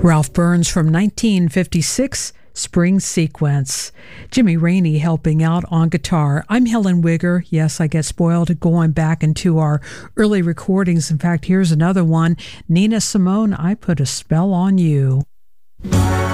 Ralph Burns from 1956, Spring Sequence. Jimmy Rainey helping out on guitar. I'm Helen Wigger. Yes, I get spoiled going back into our early recordings. In fact, here's another one. Nina Simone, I Put a Spell on You.